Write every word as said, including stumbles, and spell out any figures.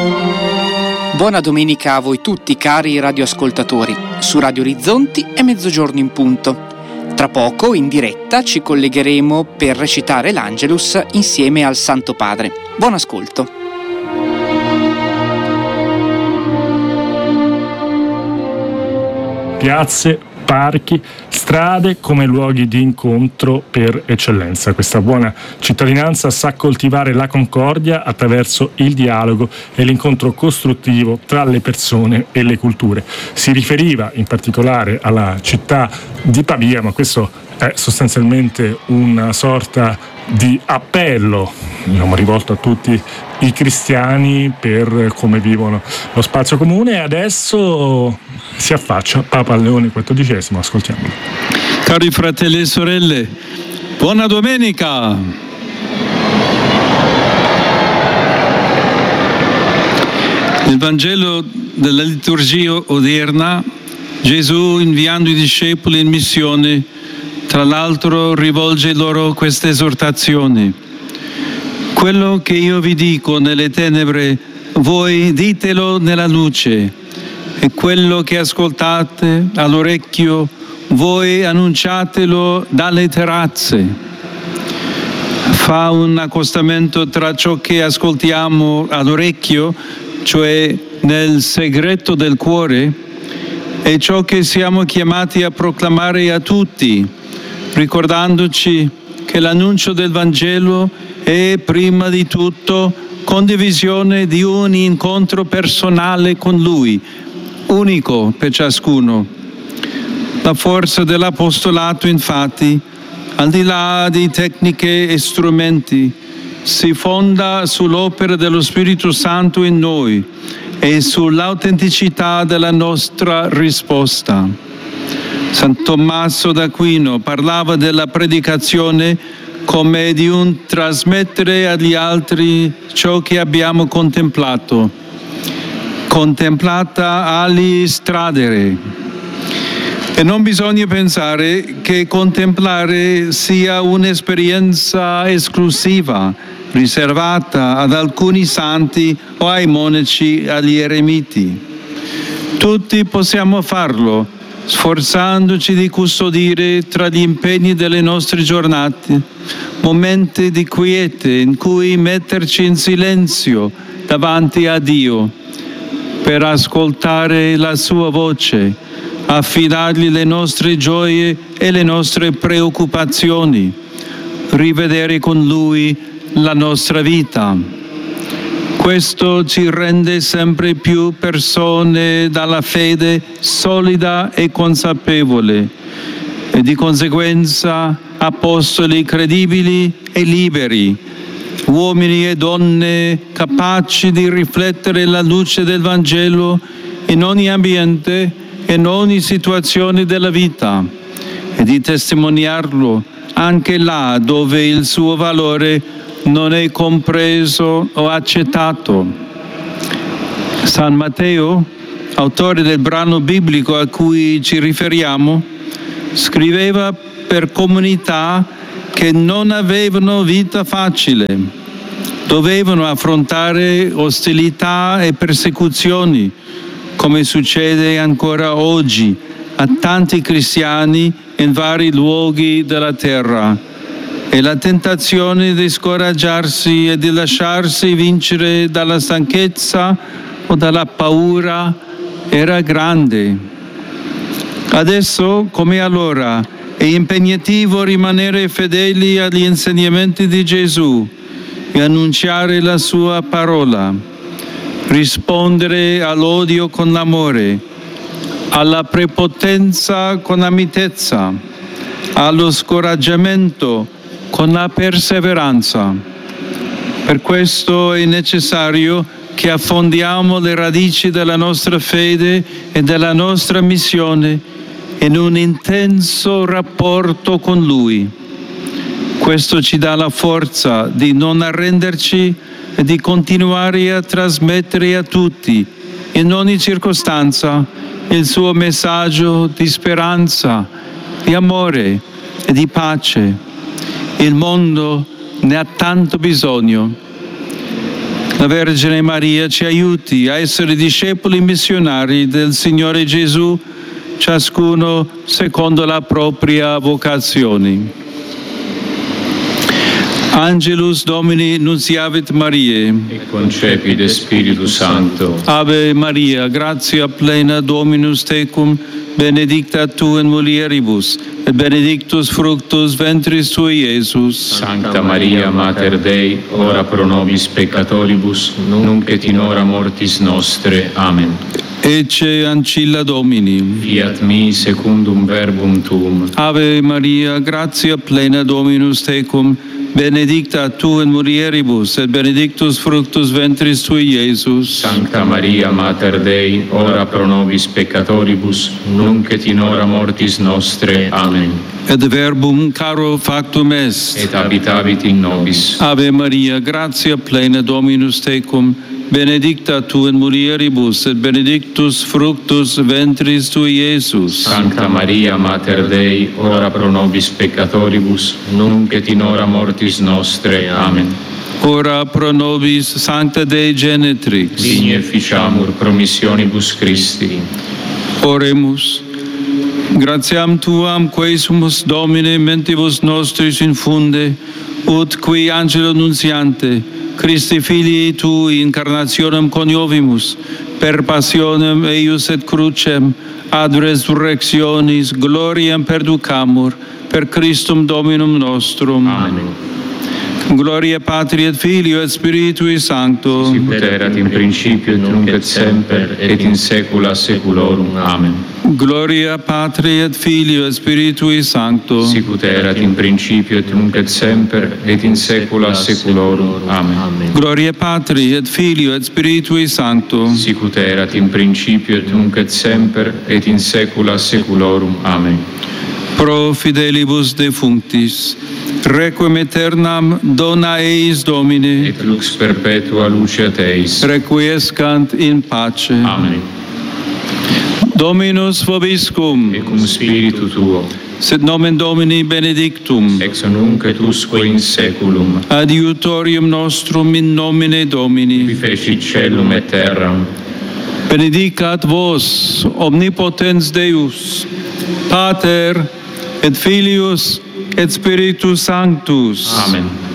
Buona domenica a voi tutti, cari radioascoltatori. Su Radio Orizzonti è mezzogiorno in punto. Tra poco, in diretta, ci collegheremo per recitare l'Angelus insieme al Santo Padre. Buon ascolto. Piazze, parchi, strade come luoghi di incontro per eccellenza. Questa buona cittadinanza sa coltivare la concordia attraverso il dialogo e l'incontro costruttivo tra le persone e le culture. Si riferiva in particolare alla città di Pavia, ma questo è sostanzialmente una sorta di appello, diciamo, rivolto a tutti i cristiani per come vivono lo spazio comune. E adesso si affaccia Papa Leone quattordicesimo, ascoltiamolo. Cari fratelli e sorelle, buona domenica! Nel Vangelo della liturgia odierna, Gesù, inviando i discepoli in missione, tra l'altro rivolge loro questa esortazione: quello che io vi dico nelle tenebre, voi ditelo nella luce, e quello che ascoltate all'orecchio, voi annunciatelo dalle terrazze. Fa un accostamento tra ciò che ascoltiamo all'orecchio, cioè nel segreto del cuore, e ciò che siamo chiamati a proclamare a tutti, ricordandoci che l'annuncio del Vangelo è prima di tutto condivisione di un incontro personale con Lui, unico per ciascuno. La forza dell'apostolato, infatti, al di là di tecniche e strumenti, si fonda sull'opera dello Spirito Santo in noi e sull'autenticità della nostra risposta. San Tommaso d'Aquino parlava della predicazione come di un trasmettere agli altri ciò che abbiamo contemplato. Contemplata ali stradere. E non bisogna pensare che contemplare sia un'esperienza esclusiva, riservata ad alcuni santi o ai monaci, agli eremiti. Tutti possiamo farlo, sforzandoci di custodire tra gli impegni delle nostre giornate momenti di quiete in cui metterci in silenzio davanti a Dio per ascoltare la sua voce, affidargli le nostre gioie e le nostre preoccupazioni, rivedere con Lui la nostra vita. Questo ci rende sempre più persone dalla fede solida e consapevole, e di conseguenza apostoli credibili e liberi, uomini e donne capaci di riflettere la luce del Vangelo in ogni ambiente e in ogni situazione della vita, e di testimoniarlo anche là dove il suo valore non è compreso o accettato. San Matteo, autore del brano biblico a cui ci riferiamo, scriveva per comunità che non avevano vita facile, dovevano affrontare ostilità e persecuzioni, come succede ancora oggi a tanti cristiani in vari luoghi della terra, e la tentazione di scoraggiarsi e di lasciarsi vincere dalla stanchezza o dalla paura era grande. Adesso, come allora, è impegnativo rimanere fedeli agli insegnamenti di Gesù e annunciare la sua parola, rispondere all'odio con l'amore, alla prepotenza con la mitezza, allo scoraggiamento con la perseveranza. Per questo è necessario che affondiamo le radici della nostra fede e della nostra missione in un intenso rapporto con Lui. Questo ci dà la forza di non arrenderci e di continuare a trasmettere a tutti, in ogni circostanza, il suo messaggio di speranza, di amore e di pace. Il mondo ne ha tanto bisogno. La Vergine Maria ci aiuti a essere discepoli missionari del Signore Gesù, ciascuno secondo la propria vocazione. Angelus Domini nunciavit Mariae, e concepit Spiritus Sancto. Ave Maria, gratia plena Dominus tecum, benedicta tu in mulieribus, et benedictus fructus ventris tui, Iesus. Sancta Maria, Mater Dei, ora pro nobis peccatoribus, nunc et in hora mortis nostre. Amen. Ecce ancilla Domini. Fiat mi secundum verbum tuum. Ave Maria, gratia plena Dominus tecum, benedicta tu in mulieribus, et benedictus fructus ventris tui, Iesus. Sancta Maria, Mater Dei, ora pro nobis peccatoribus, nunc et in hora mortis nostre. Amen. Et verbum caro factum est. Et habitavit in nobis. Ave Maria, gratia plena Dominus tecum, benedicta tu in mulieribus, et benedictus fructus ventris tui, Iesus. Sancta Maria, Mater Dei, ora pro nobis peccatoribus, nunc et in hora mortis nostre. Amen. Ora pro nobis Sancta Dei Genetrix. Digni efficiamur promissionibus Christi. Oremus. Gratiam tuam quae sumus Domine mentibus nostris infunde, ut qui angelo nuntiante, Christi filii tui incarnationem coniovimus, per passionem eius et crucem, ad resurrectionis gloriam perducamur, per Christum Dominum nostrum. Amen. Gloria Patri et Filio et Spiritui Sancto. Sicut erat in principio et nunc et semper et in saecula saeculorum. Amen. Gloria Patri et Filio et Spiritui Sancto. Sicut erat in principio et nunc et semper et in saecula saeculorum. Amen. Gloria Patri et Filio et Spiritui Sancto. Sicut erat in principio et nunc et semper et in saecula saeculorum. Amen. Pro fidelibus defunctis, requiem aeternam dona eis Domine, Et lux perpetua luceat eis. requiescant in pace. Amen. Dominus vobiscum, Et cum spiritu tuo, sit nomen Domini benedictum, ex nunc et usque in saeculum, adiutorium nostrum in nomine qui Domini. fecit caelum et terram. Benedicat vos, omnipotens Deus, Pater et Filius et Spiritus Sanctus. Amen.